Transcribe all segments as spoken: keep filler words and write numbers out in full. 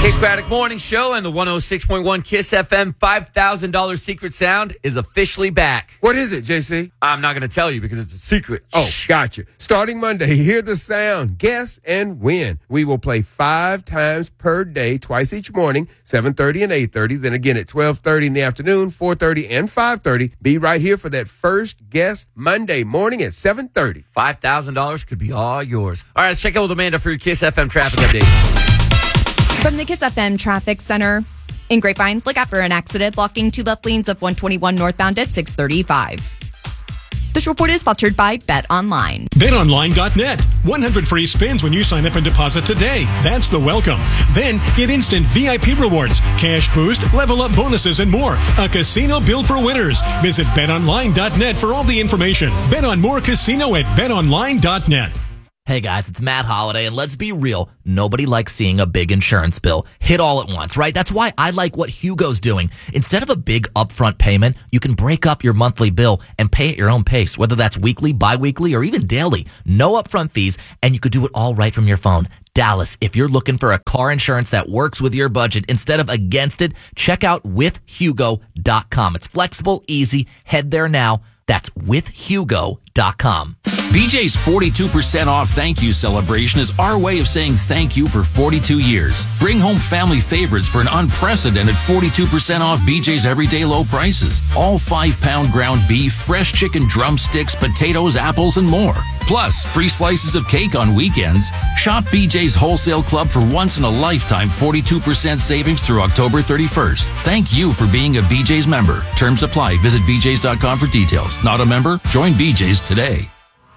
Kick Braddock Morning Show and the one oh six point one KISS F M five thousand dollars secret sound is officially back. What is it, J C? I'm not going to tell you because it's a secret. Oh, Shh. gotcha. Starting Monday, hear the sound, guess, and win. We will play five times per day, twice each morning, seven thirty and eight thirty. Then again at twelve thirty in the afternoon, four thirty and five thirty. Be right here for that first guess Monday morning at seven thirty. five thousand dollars could be all yours. All right, let's check out with Amanda for your KISS F M traffic update. From the KISS F M Traffic Center in Grapevine, look out for an accident blocking two left lanes of one twenty-one northbound at six thirty-five. This report is sponsored by Bet Online. Bet Online dot net. one hundred free spins when you sign up and deposit today. That's the welcome. Then get instant V I P rewards, cash boost, level up bonuses, and more. A casino built for winners. Visit Bet Online dot net for all the information. Bet on more casino at Bet Online dot net. Hey guys, it's Matt Holiday, and let's be real, nobody likes seeing a big insurance bill hit all at once, right? That's why I like what Hugo's doing. Instead of a big upfront payment, you can break up your monthly bill and pay at your own pace, whether that's weekly, bi-weekly, or even daily. No upfront fees, and you could do it all right from your phone. Dallas, if you're looking for a car insurance that works with your budget instead of against it, check out with hugo dot com. It's flexible, easy. Head there now. That's with hugo dot com. B J's forty-two percent off thank you celebration is our way of saying thank you for forty-two years. Bring home family favorites for an unprecedented forty-two percent off B J's everyday low prices. All five pound ground beef, fresh chicken drumsticks, potatoes, apples, and more. Plus, free slices of cake on weekends. Shop B J's Wholesale Club for once in a lifetime forty-two percent savings through October thirty-first. Thank you for being a B J's member. Terms apply. Visit b j's dot com for details. Not a member? Join B J's today.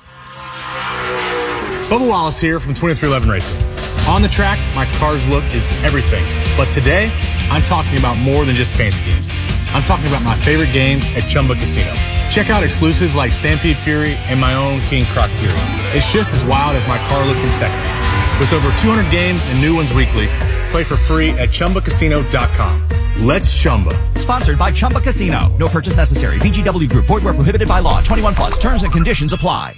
Bubba Wallace here from twenty-three eleven Racing. On the track, my car's look is everything. But today, I'm talking about more than just paint schemes. I'm talking about my favorite games at Chumba Casino. Check out exclusives like Stampede Fury and my own King Croc Fury. It's just as wild as my car look in Texas. With over two hundred games and new ones weekly, play for free at chumba casino dot com. Let's Chumba. Sponsored by Chumba Casino. No purchase necessary. V G W Group. Void where prohibited by law. twenty-one plus. Terms and conditions apply.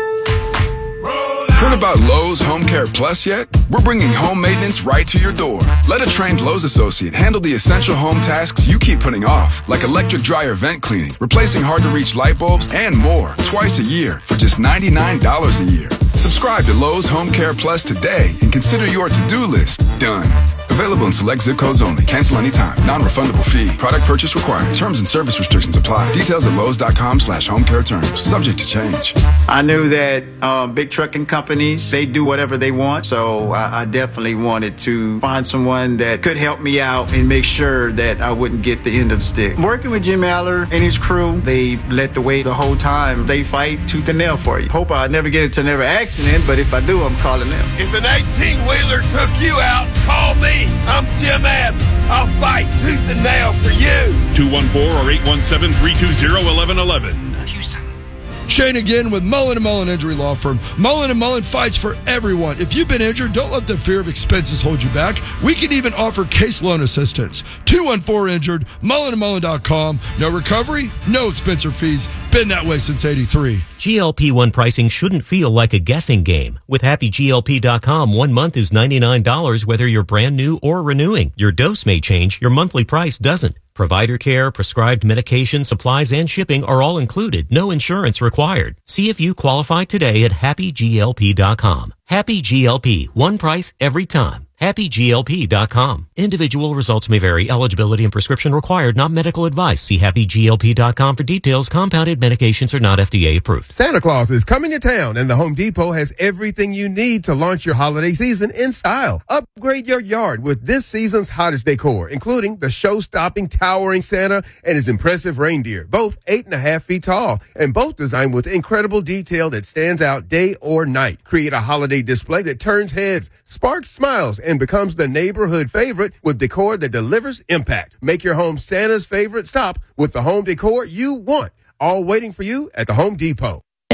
Heard about Lowe's Home Care Plus yet? We're bringing home maintenance right to your door. Let a trained Lowe's associate handle the essential home tasks you keep putting off, like electric dryer vent cleaning, replacing hard-to-reach light bulbs, and more, twice a year for just ninety-nine dollars a year. Subscribe to Lowe's Home Care Plus today and consider your to-do list done. Available in select zip codes only. Cancel anytime. Non-refundable fee. Product purchase required. Terms and service restrictions apply. Details at lowes dot com slash home care terms. Subject to change. I knew that uh, big trucking companies, they do whatever they want. So I, I definitely wanted to find someone that could help me out and make sure that I wouldn't get the end of the stick. Working with Jim Aller and his crew, they let the weight the whole time. They fight tooth and nail for you. Hope I never get into another accident, but if I do, I'm calling them. If an eighteen-wheeler took you out, call me. I'm Jim Adams. I'll fight tooth and nail for you. two one four or eight one seven, three two zero, one one one one. Houston. Shane again with Mullen and Mullen Injury Law Firm. Mullen and Mullen fights for everyone. If you've been injured, don't let the fear of expenses hold you back. We can even offer case loan assistance. two one four injured, mullen and mullen dot com. No recovery, no expense or fees. Been that way since eighty-three. G L P one pricing shouldn't feel like a guessing game. With happy G L P dot com, one month is ninety-nine dollars whether you're brand new or renewing. Your dose may change, your monthly price doesn't. Provider care, prescribed medication, supplies, and shipping are all included. No insurance required. See if you qualify today at happy G L P dot com. Happy G L P. One price every time. happy G L P dot com. Individual results may vary. Eligibility and prescription required. Not medical advice. See happy G L P dot com for details. Compounded medications are not F D A approved. Santa Claus is coming to town, and the Home Depot has everything you need to launch your holiday season in style. Upgrade your yard with this season's hottest decor, including the show-stopping towering Santa and his impressive reindeer, both eight and a half feet tall, and both designed with incredible detail that stands out day or night. Create a holiday display that turns heads, sparks smiles, and becomes the neighborhood favorite with decor that delivers impact. Make your home Santa's favorite stop with the home decor you want. All waiting for you at the Home Depot.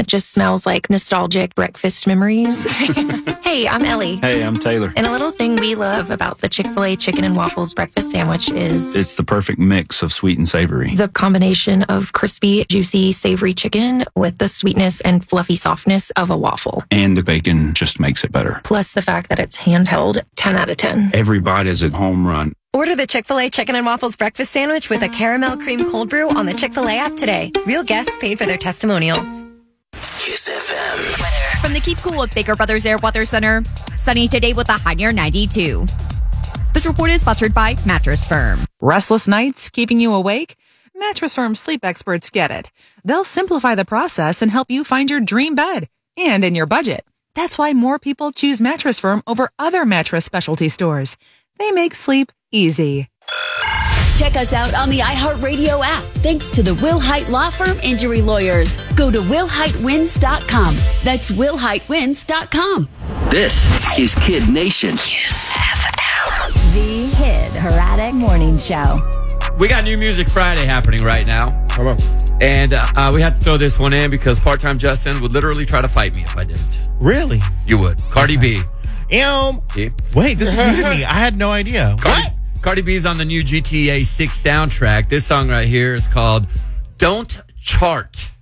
It just smells like nostalgic breakfast memories. Hey, I'm Ellie. Hey, I'm Taylor. And a little thing we love about the Chick-fil-A chicken and waffles breakfast sandwich is It's the perfect mix of sweet and savory. the combination of crispy, juicy, savory chicken with the sweetness and fluffy softness of a waffle. And the bacon just makes it better. Plus the fact that it's handheld, ten out of ten. Every bite is a home run. Order the Chick-fil-A Chicken and Waffles breakfast sandwich with a caramel cream cold brew on the Chick-fil-A app today. Real guests paid for their testimonials. Kiss F M. From the Keep Cool with Baker Brothers Air Weather Center, sunny today with a high near ninety-two. This report is sponsored by Mattress Firm. Restless nights keeping you awake? Mattress Firm sleep experts get it. They'll simplify the process and help you find your dream bed and in your budget. That's why more people choose Mattress Firm over other mattress specialty stores. They make sleep easy. Check us out on the iHeartRadio app. Thanks to the Will Hite Law Firm Injury Lawyers. Go to will hite wins dot com. That's will hite wins dot com. This is Kid Nation. Kiss F M. The Kid Heretic Morning Show. We got New Music Friday happening right now. Come on. And uh, we had to throw this one in because part-time Justin would literally try to fight me if I didn't. Really? You would. Cardi B. Um, See? wait, this is new to me. I had no idea. Cardi, What? Cardi B's on the new G T A six soundtrack. This song right here is called Don't Chart.